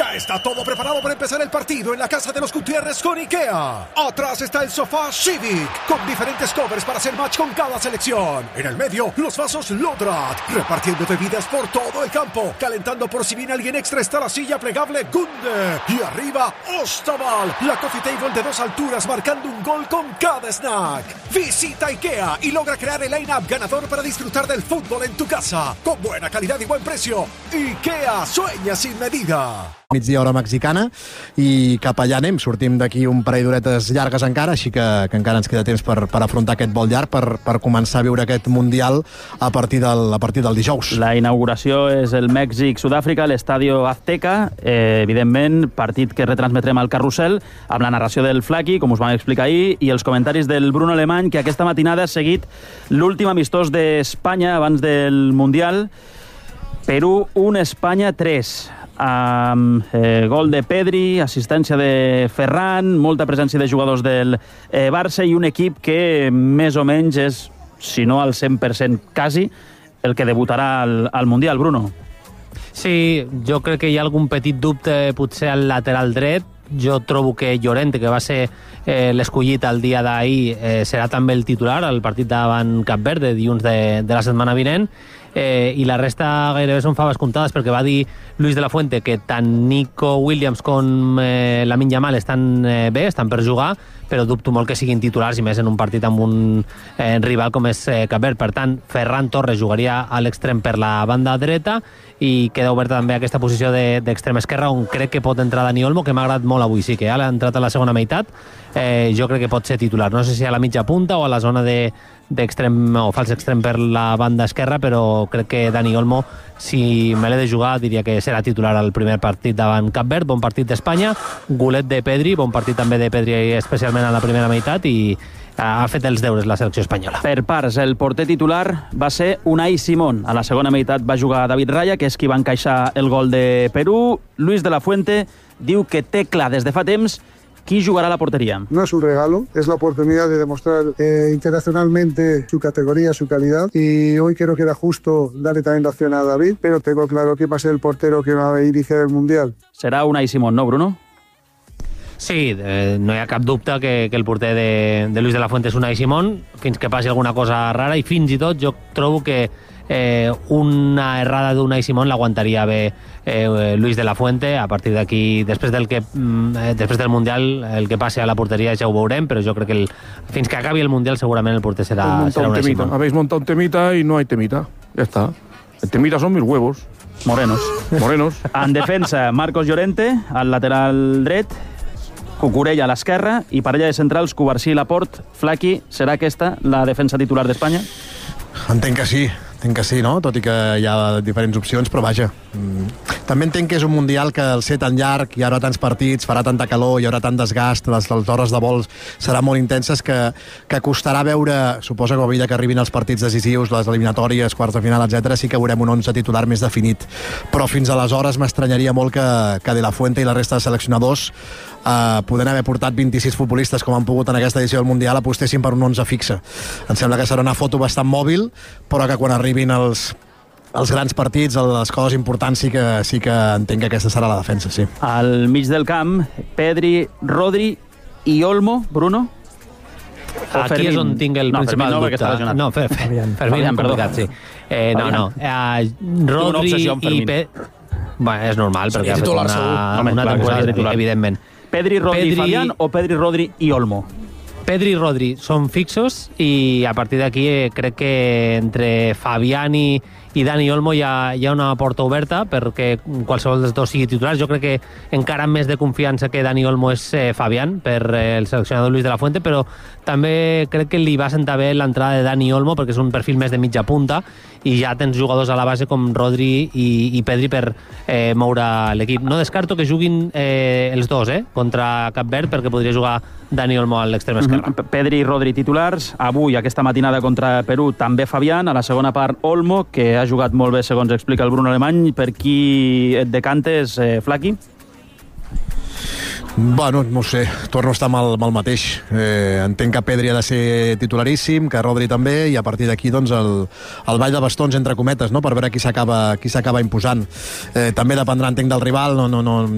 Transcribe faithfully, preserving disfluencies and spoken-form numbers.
Ya está todo preparado para empezar el partido en la casa de los Gutiérrez con IKEA. Atrás está el sofá Civic, con diferentes covers para hacer match con cada selección. En el medio, los vasos Lodrat, repartiendo bebidas por todo el campo. Calentando por si viene alguien extra está la silla plegable Gunde. Y arriba, Ostaval, la coffee table de dos alturas marcando un gol con cada snack. Visita IKEA y logra crear el line-up ganador para disfrutar del fútbol en tu casa. Con buena calidad y buen precio. IKEA, sueña sin medida. Migdia hora mexicana i cap allà anem, sortim d'aquí un parell d'horetes llargues encara, així que, que encara ens queda temps per, per afrontar aquest vol llarg, per, per començar a viure aquest Mundial a partir del, a partir del dijous. La inauguració és el Mèxic-Sud-àfrica, l'Estadio Azteca, eh, evidentment partit que retransmetrem al Carrusel, amb la narració del Flaqui, com us vam explicar ahir, i els comentaris del Bruno Alemany, que aquesta matinada ha seguit l'últim amistós d'Espanya abans del Mundial. Perú un, Espanya tres. Amb eh, gol de Pedri, assistència de Ferran, molta presència de jugadors del eh, Barça i un equip que més o menys és, si no al cent per cent quasi, el que debutarà al, al Mundial, Bruno. Sí, jo crec que hi ha algun petit dubte potser al lateral dret. Jo trobo que Llorente, que va ser eh, l'escollit el dia d'ahir, eh, serà també el titular al partit davant Cap Verde, dilluns de, de la setmana vinent. Eh, i la resta gairebé són faves comptades, perquè va dir Luis de la Fuente que tant Nico Williams com eh, Lamine Yamal estan eh, bé, estan per jugar, però dubto molt que siguin titulars, i més en un partit amb un eh, rival com és eh, Cap Verd. Per tant, Ferran Torres jugaria a l'extrem per la banda dreta, i queda oberta també aquesta posició d'extrem de, esquerra, on crec que pot entrar Dani Olmo, que m'ha agradat molt avui. Sí que ha entrat a la segona meitat, eh, jo crec que pot ser titular, no sé si a la mitja punta o a la zona de d'extrem o fals extrem per la banda esquerra, però crec que Dani Olmo, si me l'he de jugar, diria que serà titular al primer partit davant Cap Verd. Bon partit d'Espanya, golet de Pedri, bon partit també de Pedri especialment a la primera meitat, i ha fet els deures la selecció espanyola. Per parts, el porter titular va ser Unai Simón. A la segona meitat va jugar David Raya, que és qui va encaixar el gol de Perú. Luis de la Fuente diu que té clar des de fa temps qui jugará a la portería. No es un regalo, es la oportunidad de demostrar eh, internacionalmente su categoría, su calidad, y hoy creo que era justo darle también la opción a David, pero tengo claro que va a ser el portero que va a iniciar el Mundial. Serà Unai Simón, no, Bruno? Sí, eh, no hi ha cap dubte que, que el porter de, de Luis de la Fuente és Unai Simón, fins que passi alguna cosa rara, i fins i tot jo trobo que eh, una errada d'Unai Simón l'aguantaria bé eh, Luis de la Fuente. A partir d'aquí, després del que eh, després del Mundial, el que passi a la porteria ja ho veurem, però jo crec que el, fins que acabi el Mundial segurament el porter serà, serà Unai Simón. Habéis montado un temita y no hay temita, ya está. El temita son mis huevos. Morenos. Morenos. En defensa, Marcos Llorente, al lateral dret, Cucurella a l'esquerra, i parella de centrals, Cubarsí i Laporte. Flaqui, serà aquesta la defensa titular d'Espanya? Entenc que sí, entenc que sí, no? Tot i que hi ha diferents opcions, però vaja. Mm. També entenc que és un Mundial que al ser tan llarg hi haurà tants partits, farà tanta calor, hi haurà tant desgast, les, les hores de vols seran molt intenses, que, que costarà veure, suposa que a mesura que arribin els partits decisius, les eliminatòries, quarts de final, etcètera, sí que veurem un onze titular més definit. Però fins aleshores m'estranyaria molt que, que De La Fuente i la resta de seleccionadors, eh, podent haver portat vint-i-sis futbolistes com han pogut en aquesta edició del Mundial, apostessin per un onze fixe. Em sembla que serà una foto bastant mòbil, però que quan arribin els els grans partits, les coses importants, sí que, sí que entenc que aquesta serà la defensa, sí. Al mig del camp, Pedri, Rodri i Olmo, Bruno? O Aquí Fermín? És on tinc el no, principal no, dubte. No, Fer, Fer, Fermín, Fermín, complicat, sí. Eh, no, no. Uh, Rodri i Pedri... Bueno, és normal, perquè ha fet una, Home, una temporada, evidentment. Pedri, Rodri, Pedri... Fabián o Pedri, Rodri i Olmo? Pedri i Rodri són fixos, i a partir d'aquí eh, crec que entre Fabián i, i Dani Olmo hi ha, hi ha una porta oberta perquè qualsevol dels dos sigui titular. Jo crec que encara més de confiança que Dani Olmo és eh, Fabián, per eh, el seleccionador Luis de la Fuente, però també crec que li va sentar bé l'entrada de Dani Olmo, perquè és un perfil més de mitja punta, i ja tens jugadors a la base com Rodri i, i Pedri per eh, moure l'equip. No descarto que juguin eh, els dos eh, contra Cap Verd, perquè podria jugar Dani Olmo a l'extrem esquerre. Mm-hmm. Pedri i Rodri titulars. Avui, aquesta matinada contra Perú, també Fabián. A la segona part, Olmo, que ha jugat molt bé, segons explica el Bruno Alemany. Per qui et decantes, eh, Flaqui? Bueno, no ho sé, torno a estar amb el, amb el mateix. Eh, entenc que Pedri ha de ser titularíssim, que Rodri també, i a partir d'aquí doncs, el, el ball de bastons, entre cometes, no? Per veure qui s'acaba qui s'acaba imposant. Eh, també dependrà, entenc, del rival, no, no, no,